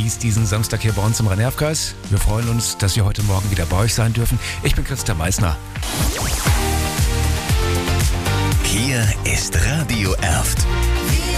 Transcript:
genießt diesen Samstag hier bei uns im Rhein-Erf-Kreis. Wir freuen uns, dass wir heute Morgen wieder bei euch sein dürfen. Ich bin Christa Meissner. Hier ist Radio Erft.